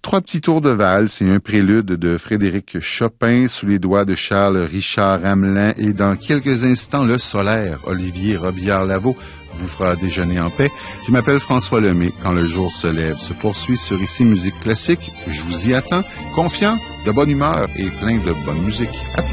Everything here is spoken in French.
3 petits tours de valse et un prélude de Frédéric Chopin sous les doigts de Charles Richard Hamelin. Et dans quelques instants, le solaire, Olivier Robillard-Lavaux, vous fera déjeuner en paix. Je m'appelle François Lemay. Quand le jour se lève se poursuit sur Ici Musique Classique. Je vous y attends, confiant, de bonne humeur et plein de bonne musique. À plus.